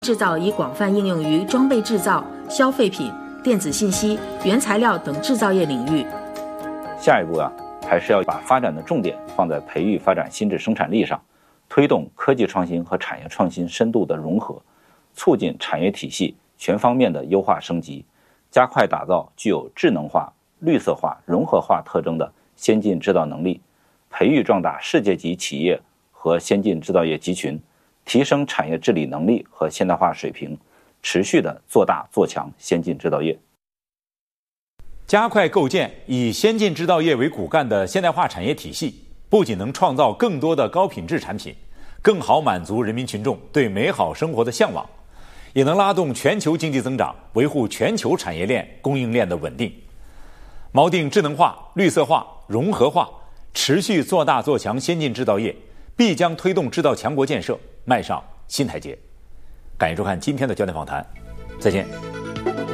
制造已广泛应用于装备制造、消费品、电子信息、原材料等制造业领域。 下一步还是要把发展的重点放在培育发展新质生产力上，推动科技创新和产业创新深度的融合，促进产业体系全方面的优化升级，加快打造具有智能化、绿色化、融合化特征的先进制造能力，培育壮大世界级企业和先进制造业集群，提升产业治理能力和现代化水平，持续地做大做强先进制造业。 加快构建以先进制造业为骨干的现代化产业体系，不仅能创造更多的高品质产品，更好满足人民群众对美好生活的向往，也能拉动全球经济增长，维护全球产业链供应链的稳定。锚定智能化、绿色化、融合化，持续做大做强先进制造业，必将推动制造强国建设迈上新台阶。感谢收看今天的焦点访谈，再见。